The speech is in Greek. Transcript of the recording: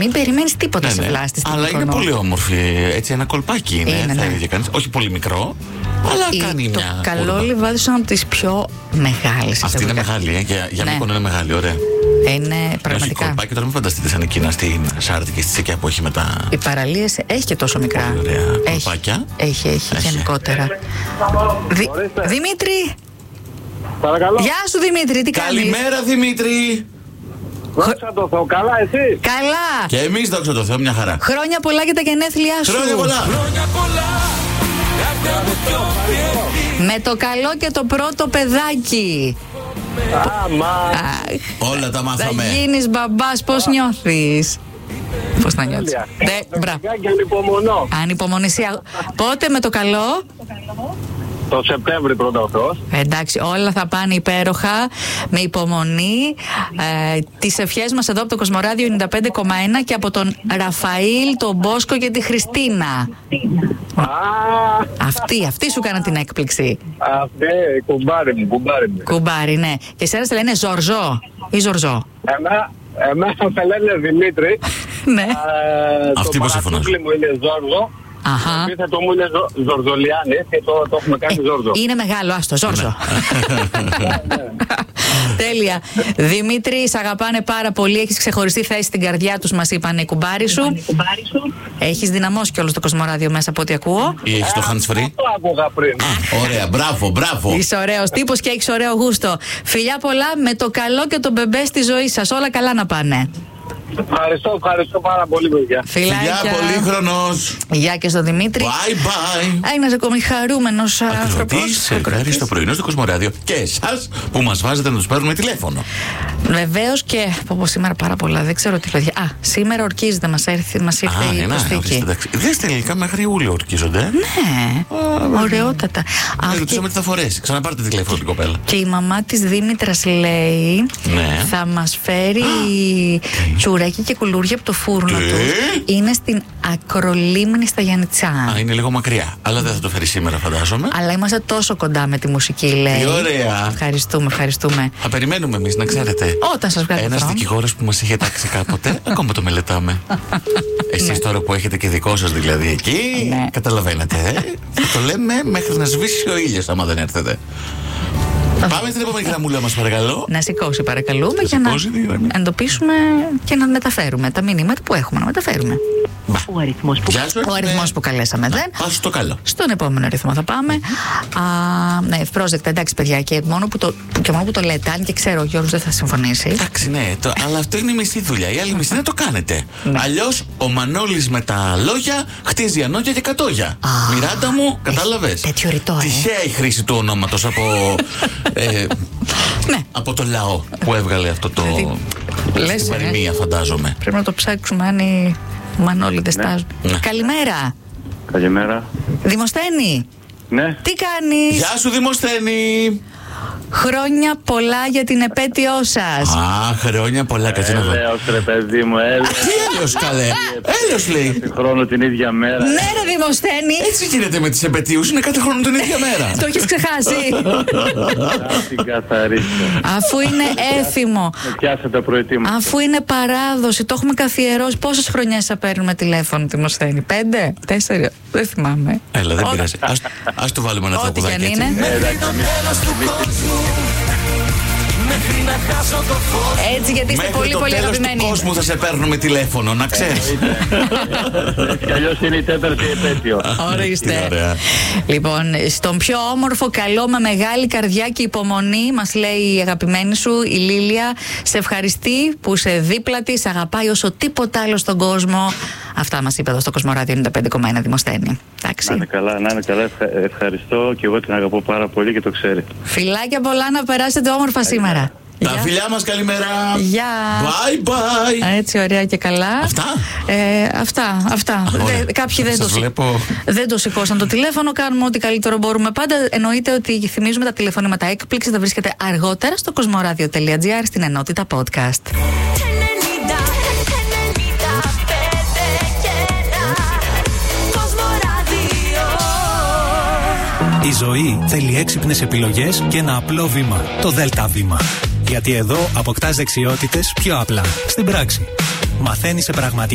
μην περιμένεις τίποτα σε βλάστη. Αλλά είναι πολύ όμορφη. Έτσι, ένα κολπάκι είναι. Θα είδε κανείς. Όχι πολύ μικρό, αλλά κάνει το μια. Καλό Λιβάδι είναι από τις πιο μεγάλες. Αυτή είναι μεγάλη, για Μύκονο είναι μεγάλη, ωραία. Είναι πραγματικά. Έχει κολπάκι, τώρα μην φανταστείτε σαν εκείνα στην Σάρτη και στη Τσεκιά που έχει μετά. Οι παραλίες έχει και τόσο μικρά. Πολύ ωραία κολπάκια. Έχει γενικότερα. Δημήτρη! Παρακαλώ. Γεια σου Δημήτρη, τι κάνεις? Καλημέρα Δημήτρη! Δόξα τω Θεώ, καλά εσύ? Καλά! Και εμείς δόξα τω Θεώ, μια χαρά. Χρόνια πολλά για τα γενέθλιά σου. Χρόνια πολλά! Με το καλό και το πρώτο παιδάκι. Όλα τα μάθαμε. Θα γίνεις μπαμπάς, πώς νιώθεις? Πώς να νιώθεις? Μπράβο. Ανυπομονησία. Πότε με το καλό? Το Σεπτέμβρη πρώτα ο Θεός. Εντάξει, όλα θα πάνε υπέροχα, με υπομονή. Τις ευχές μας εδώ από το Κοσμοράδιο 95,1 και από τον Ραφαήλ, τον Μπόσκο και τη Χριστίνα. Αυτοί σου κάναν την έκπληξη. Αυτή, κουμπάρι μου. Κουμπάρι, ναι. Και εσένα σε λένε Ζορζό ή Ζορζό? Εμένα με λένε Δημήτρη. Ναι. Αυτή που συμφωνώ. Το μου είναι Ζόρζο. Αχα. Το επίθετο μου είναι Ζορζολιάνη και το έχουμε κάνει Ζόρζο. Είναι μεγάλο, άστο, Ζόρζο. Τέλεια. Δημήτρη, σ' αγαπάνε πάρα πολύ. Έχεις ξεχωριστή θέση στην καρδιά τους, μας είπαν οι κουμπάροι σου. Έχεις δυναμώσει κιόλας το Κοσμοράδιο μέσα από ό,τι ακούω. Ή έχεις το hands free? Το άκουγα πριν. Ωραία, μπράβο. Είσαι ωραίος τύπος και έχεις ωραίο γούστο. Φιλιά πολλά, με το καλό και τον μπεμπέ στη ζωή σας. Όλα καλά να πάνε. Ευχαριστώ πάρα πολύ, παιδιά. Φιλάκια. Πολύχρονος. Γεια και στο Δημήτρη. Bye. Ένας ακόμη χαρούμενος άνθρωπος. Ακροατής στο πρωινό στο Κοσμοράδιο. Και εσάς που μας βάζετε να τους παίρνουμε τηλέφωνο. Βεβαίως και από σήμερα πάρα πολλά. Δεν ξέρω τι παιδιά. Σήμερα ορκίζεται, μας ήρθε η προσθήκη. Δεν τελικά μέχρι Ιούλιο ορκίζονται. Ναι, ωραιότατα. Δεν ρωτήσαμε τι θα φορέσει. Ξαναπάρτε τηλέφωνο την κοπέλα. Και η μαμά της Δήμητρας λέει θα μας φέρει τσουρέκι και κουλούρια από το φούρνο του. Είναι στην Ακρολίμνη στα Γιαννιτσά. Είναι λίγο μακριά, αλλά δεν θα το φέρει σήμερα, φαντάζομαι. Αλλά είμαστε τόσο κοντά με τη μουσική, λέει. Τι ωραία. Ευχαριστούμε. Θα περιμένουμε εμείς, να ξέρετε. Όταν σας βγάλει ένας δικηγόρος που μας είχε τάξει κάποτε, ακόμα το μελετάμε. Εσείς τώρα που έχετε και δικό σας δηλαδή εκεί, καταλαβαίνετε. Θα το λέμε μέχρι να σβήσει ο ήλιος, άμα δεν έρθετε. Πάμε στην επόμενη γραμμούλα μας, παρακαλώ. Να σηκώσει, παρακαλούμε, για να εντοπίσουμε και να μεταφέρουμε τα μηνύματα που έχουμε να μεταφέρουμε. Ο αριθμός που καλέσαμε δεν. Πας στο καλό. Στον επόμενο αριθμό θα πάμε. Ναι, ευπρόσδεκτα, εντάξει παιδιά, και μόνο που το λέτε, αν και ξέρω ο Γιώργος δεν θα συμφωνήσει. Εντάξει, ναι, αλλά αυτό είναι η μισή δουλειά. Η άλλη μισή να το κάνετε. Αλλιώς ο Μανώλης με τα λόγια χτίζει ανώγια και κατόγια. Μιράντα μου, κατάλαβες. Τέτοιο ρητό, τυχαία η χρήση του ονόματος από το λαό που έβγαλε αυτό το. Στην παροιμία, φαντάζομαι. Πρέπει να το ψάξουμε αν οι Μανώλη δεν στάζουν. Καλημέρα. Καλημέρα. Δημοσθένη. Ναι. Τι κάνεις? Γεια σου, Δημοσθένη. Χρόνια πολλά για την επέτειό σας. Χρόνια πολλά, Κατζίνα. Έλεος ρε παιδί μου, έλεος. Τι έλεος, καλέ? Έλεος λέει. Κάθε χρόνο την ίδια μέρα. Ναι ρε Δημοσθένη. Έτσι γίνεται με τις επετείους, είναι κάθε χρόνο την ίδια μέρα. Το έχεις ξεχάσει? Την καθαρίσω. Αφού είναι έθιμο. Με πιάσετε προετοίμαστε. Αφού είναι παράδοση, το έχουμε καθιερώσει. Πόσες χρονιές θα παίρνουμε τηλέφωνο, Δημοσθένη? 5, 4, δεν θυμάμαι. Έλα, δεν πειράζει. Ας το βάλουμε ένα τραγουδάκι. Ό,τι κι αν είναι. Έτσι, γιατί είστε πολύ πολύ αγαπημένοι. Μέχρι το τέλος του κόσμου θα σε παίρνουμε τηλέφωνο, να ξέρεις. Έτσι κι αλλιώς είναι η τέταρτη επέτειο. Ορίστε. Λοιπόν, στον πιο όμορφο, καλό, με μεγάλη καρδιά και υπομονή, μας λέει η αγαπημένη σου, η Λίλια, σε ευχαριστεί που είσαι δίπλα της, σε αγαπάει όσο τίποτα άλλο στον κόσμο. Αυτά μας είπε εδώ στο Κοσμοράδιο 95,1 Δημοσθένη. Να είναι καλά, ευχαριστώ και εγώ την αγαπώ πάρα πολύ και το ξέρει. Φιλάκια πολλά, να περάσετε όμορφα σήμερα. Τα φιλιά μας, καλημέρα. Γεια. Bye bye. Έτσι, ωραία και καλά. Αυτά. Κάποιοι δεν το σηκώσαν το τηλέφωνο. Κάνουμε ό,τι καλύτερο μπορούμε πάντα. Εννοείται ότι θυμίζουμε τα τηλεφωνήματα έκπληξη. Θα βρίσκεται αργότερα στο κοσμοradio.gr στην ενότητα podcast. Η ζωή θέλει έξυπνες επιλογές και ένα απλό βήμα. Το ΔΕΛΤΑ βήμα. Γιατί εδώ αποκτάς δεξιότητες πιο απλά. Στην πράξη. Μαθαίνεις σε πραγματική